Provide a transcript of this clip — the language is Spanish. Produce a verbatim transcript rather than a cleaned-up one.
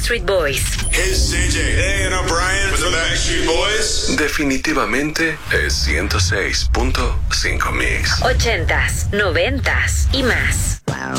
Backstreet Boys. Hey, C J. Hey, and I'm Brian with the Backstreet Boys. Definitivamente es ciento seis punto cinco Mix. Ochentas, noventas y más.